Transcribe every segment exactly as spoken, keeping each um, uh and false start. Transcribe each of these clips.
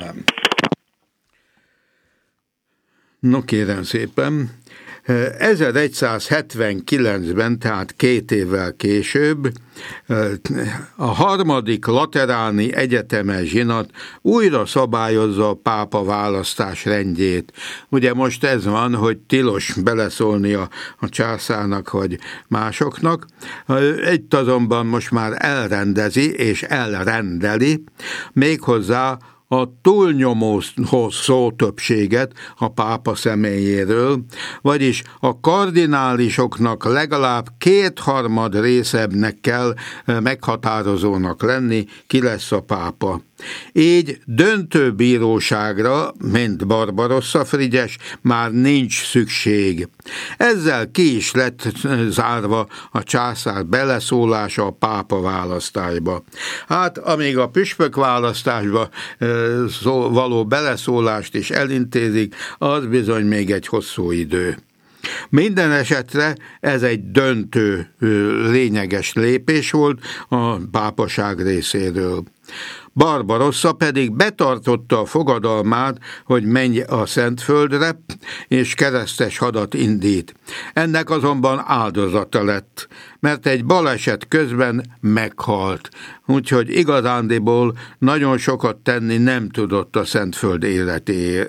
szépen. No kérem szépen, ezeregyszázhetvenkilencben, tehát két évvel később a harmadik lateráni egyetemes zsinat újra szabályozza a pápa választás rendjét. Ugye most ez van, hogy tilos beleszólni a, a császárnak vagy másoknak. Itt azonban most már elrendezi és elrendeli, méghozzá a túlnyomó szó többséget a pápa személyéről, vagyis a kardinálisoknak legalább kétharmad részebbnek kell meghatározónak lenni, ki lesz a pápa. Így döntő bíróságra, mint Barbarossa Frigyes, már nincs szükség. Ezzel ki is lett zárva a császár beleszólása a pápa választásba. Hát, amíg a püspök választásba való beleszólást is elintézik, az bizony még egy hosszú idő. Minden esetre ez egy döntő, lényeges lépés volt a pápaság részéről. Barbarossa pedig betartotta a fogadalmát, hogy menj a Szentföldre, és keresztes hadat indít. Ennek azonban áldozata lett, mert egy baleset közben meghalt, úgyhogy igazándiból nagyon sokat tenni nem tudott a Szentföld életé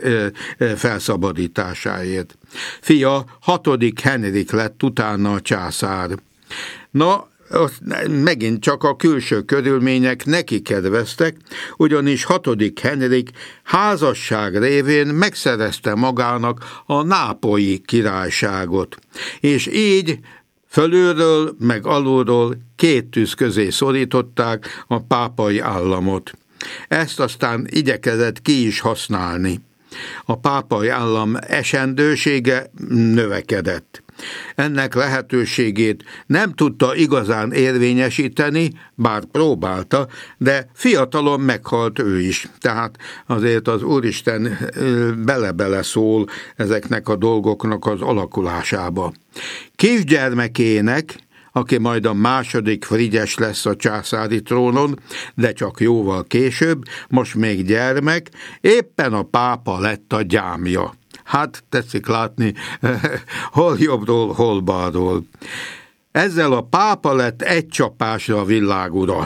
felszabadításáért. Fia hatodik Henrik lett utána a császár. Na, megint csak a külső körülmények neki kedveztek, ugyanis hatodik Henrik házasság révén megszerezte magának a nápolyi királyságot, és így fölülről meg alulról két tűz közé szorították a pápai államot. Ezt aztán igyekezett ki is használni. A pápai állam esendősége növekedett. Ennek lehetőségét nem tudta igazán érvényesíteni, bár próbálta, de fiatalon meghalt ő is. Tehát azért az Úristen bele-bele szól ezeknek a dolgoknak az alakulásába. Kisgyermekének, aki majd a második Frigyes lesz a császári trónon, de csak jóval később, most még gyermek, éppen a pápa lett a gyámja. Hát tetszik látni, hol jobbról, hol balról. Ezzel a pápa lett egy csapásra a világura.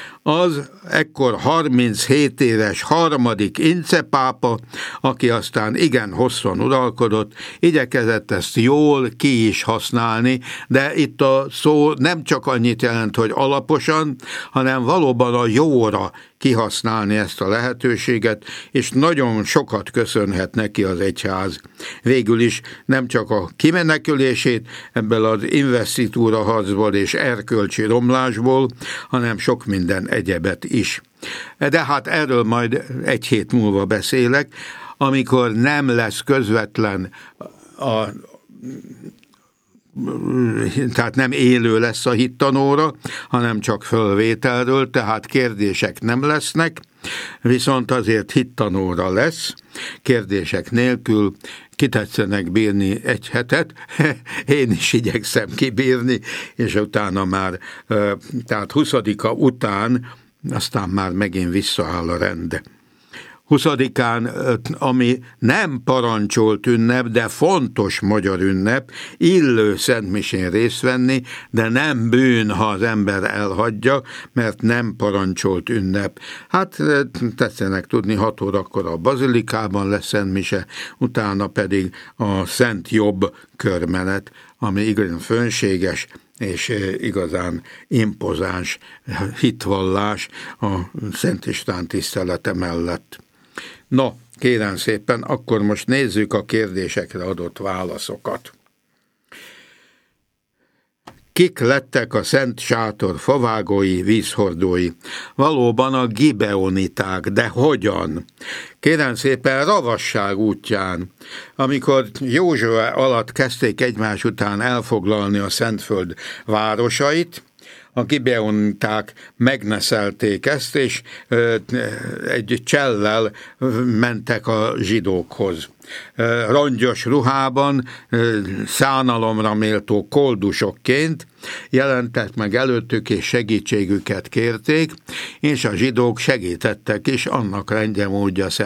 Az ekkor harminchét éves harmadik Ince pápa, aki aztán igen hosszan uralkodott, igyekezett ezt jól ki is használni, de itt a szó nem csak annyit jelent, hogy alaposan, hanem valóban a jóra kihasználni ezt a lehetőséget, és nagyon sokat köszönhet neki az egyház. Végül is nem csak a kimenekülését ebből az investitúra harcból és erkölcsi romlásból, hanem sok minden egyebet is. De hát erről majd egy hét múlva beszélek, amikor nem lesz közvetlen a tehát nem élő lesz a hittanóra, hanem csak fölvételről, tehát kérdések nem lesznek, viszont azért hittanóra lesz, kérdések nélkül. Ki tetszenek bírni egy hetet, én is igyekszem kibírni, és utána már, tehát huszadika után, aztán már megint visszaáll a rend. huszadikán, ami nem parancsolt ünnep, de fontos magyar ünnep, illő szentmisén részt venni, de nem bűn, ha az ember elhagyja, mert nem parancsolt ünnep. Hát tetszenek tudni, hat órakor a bazilikában lesz szentmise, utána pedig a Szent Jobb körmenet, ami igen fönséges, és igazán impozáns hitvallás a Szent István tisztelete mellett. No, kérem szépen, akkor most nézzük a kérdésekre adott válaszokat. Kik lettek a Szent Sátor favágói, vízhordói? Valóban a gibeoniták, de hogyan? Kérem szépen, ravasság útján. Amikor József alatt kezdték egymás után elfoglalni a Szentföld városait, a gibeoniták megneszelték ezt, és egy csellel mentek a zsidókhoz. Rongyos ruhában, szánalomra méltó koldusokként jelentek meg előttük, és segítségüket kérték, és a zsidók segítettek is annak rendje módja szerint.